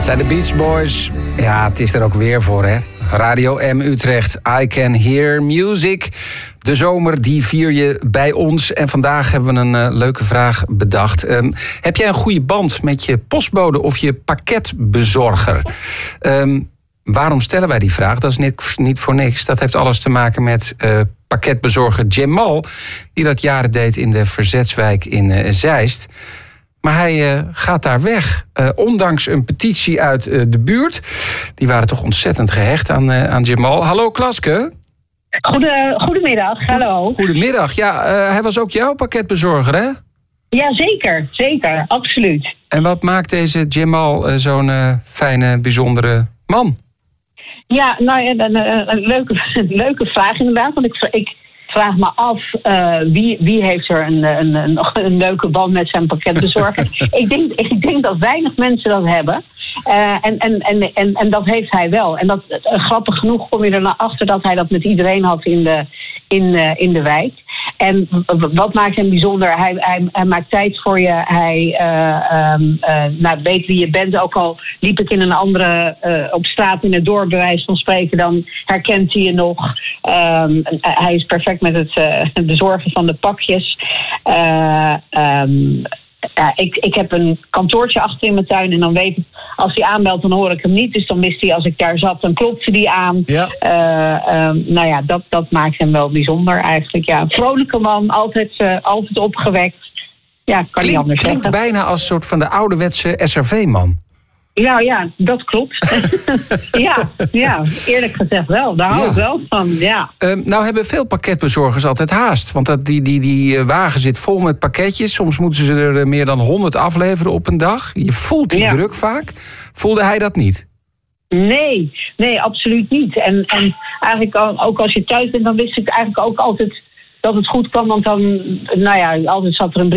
zijn de Beach Boys. Ja, het is er ook weer voor, hè. Radio M Utrecht, I Can Hear Music. De zomer, die vier je bij ons. En vandaag hebben we een leuke vraag bedacht. Heb jij een goede band met je postbode of je pakketbezorger? Waarom stellen wij die vraag? Dat is niet voor niks. Dat heeft alles te maken met pakketbezorger Jamal, die dat jaren deed in de Verzetswijk in Zeist. Maar hij gaat daar weg. Ondanks een petitie uit de buurt. Die waren toch ontzettend gehecht aan Jamal. Hallo Klaske. Goedemiddag, hallo. Goedemiddag. Ja, hij was ook jouw pakketbezorger, hè? Ja, zeker, absoluut. En wat maakt deze Jamal zo'n fijne, bijzondere man? Ja, nou ja, een leuke vraag inderdaad. Want ik vraag me af, wie heeft er een leuke band met zijn pakketbezorger? ik denk dat weinig mensen dat hebben. En dat heeft hij wel. En grappig genoeg kom je er naar achter dat hij dat met iedereen had in de wijk. En wat maakt hem bijzonder? Hij maakt tijd voor je. Hij weet wie je bent. Ook al liep ik in een andere op straat in het dorp, bij wijze van spreken, dan herkent hij je nog. Hij is perfect met het bezorgen van de pakjes. Ik heb een kantoortje achter in mijn tuin en dan weet ik, als hij aanbelt, dan hoor ik hem niet. Dus dan wist hij, als ik daar zat, dan klopte hij aan. Ja. Dat maakt hem wel bijzonder eigenlijk. Ja, een vrolijke man, altijd opgewekt. Ja, kan niet anders zeggen. Klinkt bijna als een soort van de ouderwetse SRV-man. Ja, dat klopt. ja, eerlijk gezegd wel. Daar hou ik wel van, ja. Nou hebben veel pakketbezorgers altijd haast. Want die wagen zit vol met pakketjes. Soms moeten ze er meer dan 100 afleveren op een dag. Je voelt die druk vaak. Voelde hij dat niet? Nee, absoluut niet. En eigenlijk ook als je thuis bent, dan wist ik eigenlijk ook altijd dat het goed kwam. Want dan, altijd zat er een brief